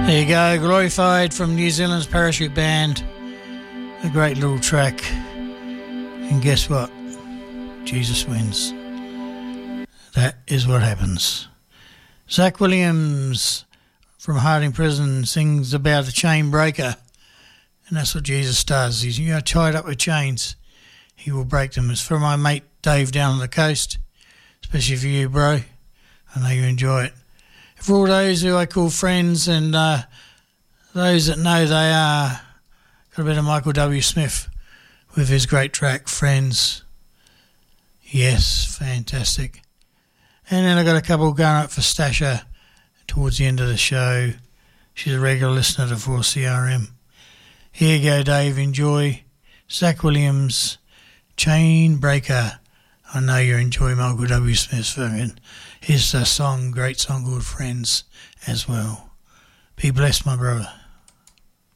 There you go, Glorified from New Zealand's Parachute Band. A great little track. And guess what? Jesus wins. That is what happens. Zach Williams from Harding Prison sings about a chain breaker. And that's what Jesus does. He's tied up with chains. He will break them. It's for my mate Dave down on the coast. Especially for you, bro. I know you enjoy it. For all those who I call friends and those that know they are, got a bit of Michael W. Smith with his great track, Friends. Yes, fantastic. And then I got a couple going up for Stasha towards the end of the show. She's a regular listener to 4CRM. Here you go, Dave. Enjoy. Zach Williams, Chain Breaker. I know you enjoy Michael W. Smith's version. His song, great song called Friends as well. Be blessed, my brother.